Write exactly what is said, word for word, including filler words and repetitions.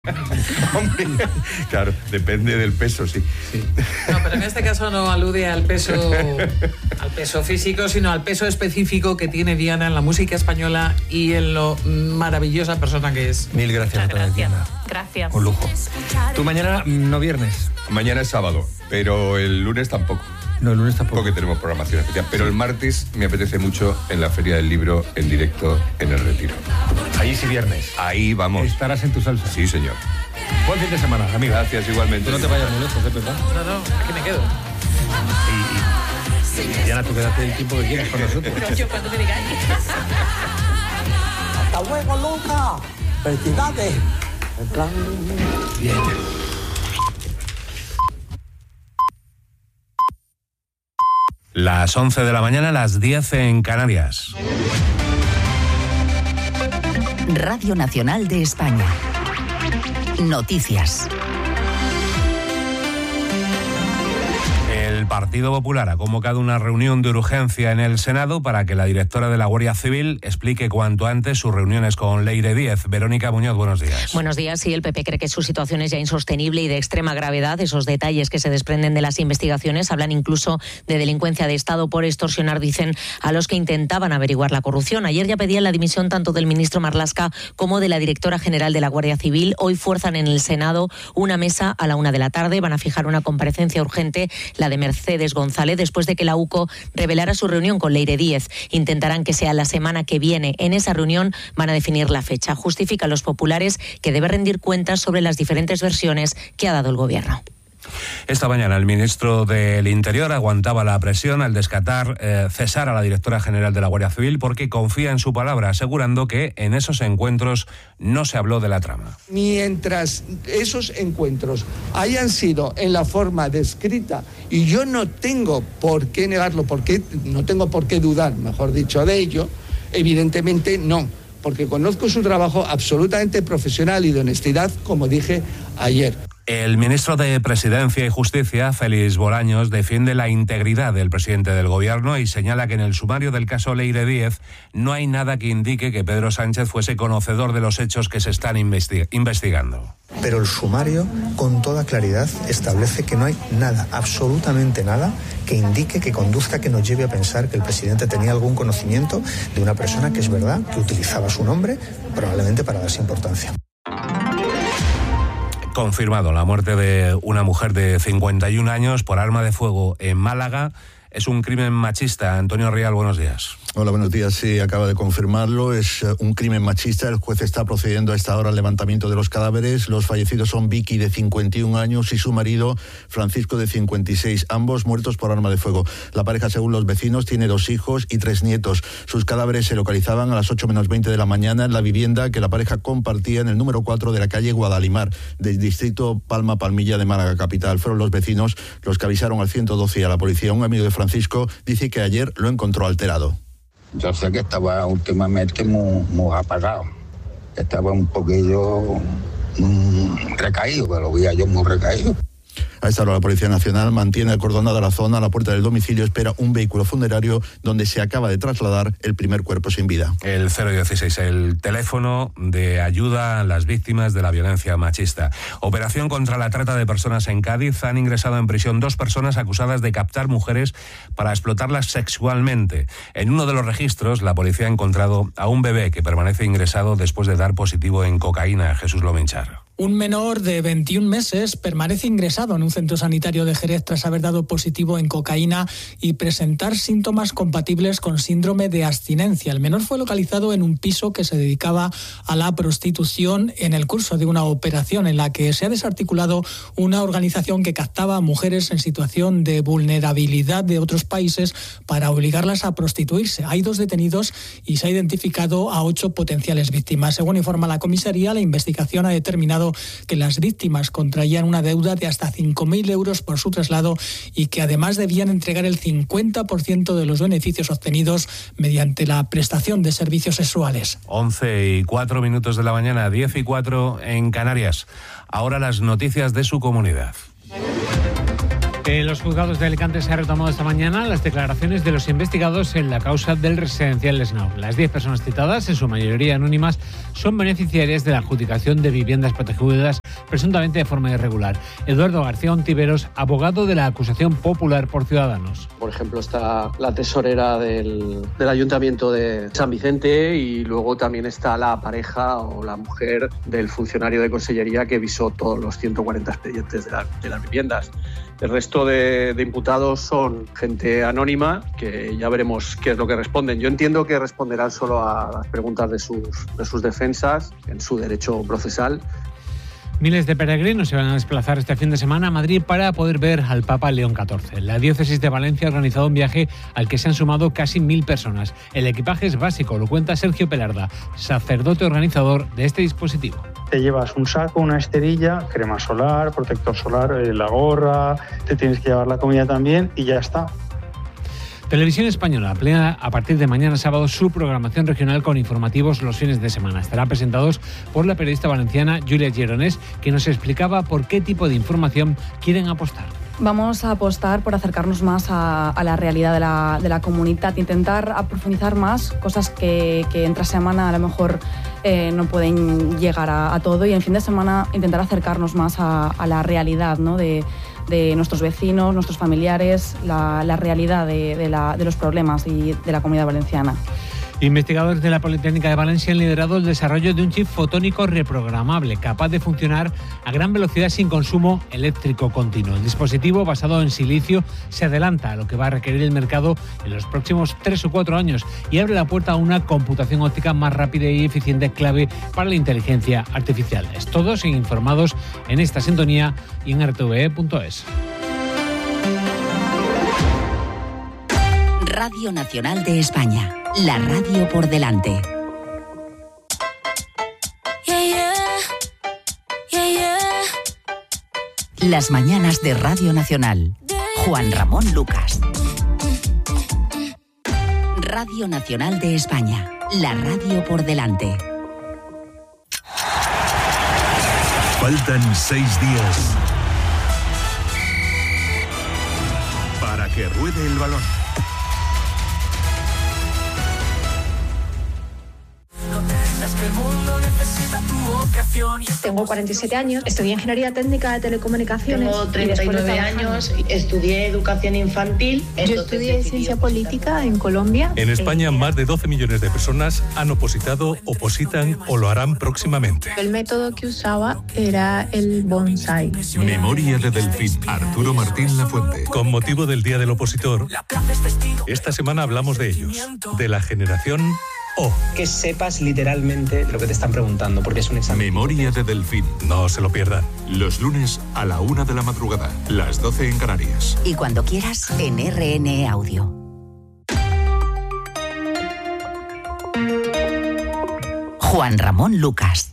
Hombre, claro, depende del peso, sí. sí. No, pero en este caso no alude al peso, al peso físico, sino al peso específico que tiene Diana en la música española y en lo maravillosa persona que es. Mil gracias. Muchas gracias. Diana. Gracias. Un lujo. ¿Tú mañana no viernes? Mañana es sábado, pero el lunes tampoco. No, el lunes tampoco. Porque tenemos programación especial. Pero el martes me apetece mucho en la Feria del Libro en directo en El Retiro. Ahí sí viernes. Ahí vamos. Estarás en tu salsa. Sí, señor. Buen fin de semana, amigo. Gracias, igualmente. Tú no te vayas muy lejos, ¿eh, Pepa? No, no, aquí me quedo. Y, y, y Diana, tú quédate el tiempo que quieras con nosotros. Yo cuando me digáis. Hasta luego, Luca. Felicidades. En plan... Bien. Las once de la mañana, las diez en Canarias. Radio Nacional de España. Noticias. El Partido Popular ha convocado una reunión de urgencia en el Senado para que la directora de la Guardia Civil explique cuanto antes sus reuniones con Leire Díez. Verónica Muñoz, buenos días. Buenos días. Sí, el P P cree que su situación es ya insostenible y de extrema gravedad. Esos detalles que se desprenden de las investigaciones hablan incluso de delincuencia de Estado por extorsionar, dicen, a los que intentaban averiguar la corrupción. Ayer ya pedían la dimisión tanto del ministro Marlaska como de la directora general de la Guardia Civil. Hoy fuerzan en el Senado una mesa a la una de la tarde. Van a fijar una comparecencia urgente, la de Mercedes González, después de que la UCO revelara su reunión con Leire Díez. Intentarán que sea la semana que viene. En esa reunión van a definir la fecha. Justifican los populares que debe rendir cuentas sobre las diferentes versiones que ha dado el Gobierno. Esta mañana el ministro del Interior aguantaba la presión al descartar eh, cesar a la directora general de la Guardia Civil porque confía en su palabra, asegurando que en esos encuentros no se habló de la trama. Mientras esos encuentros hayan sido en la forma descrita, y yo no tengo por qué negarlo, porque no tengo por qué dudar, mejor dicho, de ello, evidentemente no, porque conozco su trabajo absolutamente profesional y de honestidad, como dije ayer. El ministro de Presidencia y Justicia, Félix Bolaños, defiende la integridad del presidente del Gobierno y señala que en el sumario del caso Leire Díez no hay nada que indique que Pedro Sánchez fuese conocedor de los hechos que se están investi- investigando. Pero el sumario, con toda claridad, establece que no hay nada, absolutamente nada, que indique, que conduzca, que nos lleve a pensar que el presidente tenía algún conocimiento de una persona que es verdad, que utilizaba su nombre, probablemente para darse importancia. Confirmado la muerte de una mujer de cincuenta y un años por arma de fuego en Málaga. Es un crimen machista. Antonio Rial, buenos días. Hola, buenos días. Sí, acaba de confirmarlo. Es un crimen machista. El juez está procediendo a esta hora al levantamiento de los cadáveres. Los fallecidos son Vicky, de cincuenta y un años, y su marido, Francisco, de cincuenta y seis. Ambos muertos por arma de fuego. La pareja, según los vecinos, tiene dos hijos y tres nietos. Sus cadáveres se localizaban a las ocho menos veinte de la mañana en la vivienda que la pareja compartía en el número cuatro de la calle Guadalimar, del distrito Palma Palmilla de Málaga capital. Fueron los vecinos los que avisaron al ciento doce y a la policía. Un amigo de Francisco dice que ayer lo encontró alterado. Yo sé que estaba últimamente muy, muy apagado, estaba un poquillo mmm, recaído, que lo veía yo muy recaído. A esta hora la Policía Nacional mantiene acordonada la zona. A la puerta del domicilio espera un vehículo funerario donde se acaba de trasladar el primer cuerpo sin vida. El cero dieciséis, el teléfono de ayuda a las víctimas de la violencia machista. Operación contra la trata de personas en Cádiz. Han ingresado en prisión dos personas acusadas de captar mujeres para explotarlas sexualmente. En uno de los registros, la policía ha encontrado a un bebé que permanece ingresado después de dar positivo en cocaína. Jesús Lominchar. Un menor de veintiún meses permanece ingresado en un centro sanitario de Jerez tras haber dado positivo en cocaína y presentar síntomas compatibles con síndrome de abstinencia. El menor fue localizado en un piso que se dedicaba a la prostitución en el curso de una operación en la que se ha desarticulado una organización que captaba a mujeres en situación de vulnerabilidad de otros países para obligarlas a prostituirse. Hay dos detenidos y se ha identificado a ocho potenciales víctimas. Según informa la comisaría, la investigación ha determinado que las víctimas contraían una deuda de hasta cinco mil euros por su traslado y que además debían entregar el cincuenta por ciento de los beneficios obtenidos mediante la prestación de servicios sexuales. once y cuatro minutos de la mañana, diez y cuatro en Canarias. Ahora las noticias de su comunidad. En los juzgados de Alicante se ha retomado esta mañana las declaraciones de los investigados en la causa del residencial Snow. Las diez personas citadas, en su mayoría anónimas, son beneficiarias de la adjudicación de viviendas protegidas presuntamente de forma irregular. Eduardo García Ontiveros, abogado de la acusación popular por Ciudadanos. Por ejemplo, está la tesorera del, del Ayuntamiento de San Vicente y luego también está la pareja o la mujer del funcionario de Consellería que visó todos los ciento cuarenta expedientes de, la, de las viviendas. El resto de, de imputados son gente anónima, que ya veremos qué es lo que responden. Yo entiendo que responderán solo a las preguntas de sus, de sus defensas en su derecho procesal. Miles de peregrinos se van a desplazar este fin de semana a Madrid para poder ver al Papa León catorce. La diócesis de Valencia ha organizado un viaje al que se han sumado casi mil personas. El equipaje es básico, lo cuenta Sergio Pelarda, sacerdote organizador de este dispositivo. Te llevas un saco, una esterilla, crema solar, protector solar, eh, la gorra, te tienes que llevar la comida también y ya está. Televisión Española amplía a partir de mañana sábado su programación regional con informativos los fines de semana. Estarán presentados por la periodista valenciana Julia Gironès, que nos explicaba por qué tipo de información quieren apostar. Vamos a apostar por acercarnos más a, a la realidad de la, de la comunidad, intentar profundizar más cosas que, que entre semana a lo mejor eh, no pueden llegar a, a todo, y en fin de semana intentar acercarnos más a, a la realidad, ¿no? de, de nuestros vecinos, nuestros familiares, la, la realidad de, de, la, de los problemas y de la comunidad valenciana. Investigadores de la Politécnica de Valencia han liderado el desarrollo de un chip fotónico reprogramable capaz de funcionar a gran velocidad sin consumo eléctrico continuo. El dispositivo, basado en silicio, se adelanta a lo que va a requerir el mercado en los próximos tres o cuatro años y abre la puerta a una computación óptica más rápida y eficiente, clave para la inteligencia artificial. Es todo, siguen informados en esta sintonía y en r t v e punto es. Radio Nacional de España. La radio por delante. Yeah, yeah. Yeah, yeah. Las mañanas de Radio Nacional. Juan Ramón Lucas. Radio Nacional de España. La radio por delante. Faltan seis días para que ruede el balón. Tengo cuarenta y siete años, estudié Ingeniería Técnica de Telecomunicaciones. Tengo treinta y nueve años, estudié Educación Infantil. Yo estudié Ciencia Política en Colombia. En España, más de doce millones de personas han opositado, opositan o lo harán próximamente. El método que usaba era el bonsai. Memoria de Delfín, Arturo Martín Lafuente. Con motivo del Día del Opositor, esta semana hablamos de ellos, de la generación O. Que sepas literalmente lo que te están preguntando, porque es un examen. Memoria de Delfín. No se lo pierdan. Los lunes a la una de la madrugada, las doce en Canarias. Y cuando quieras, en R N E Audio. Juan Ramón Lucas.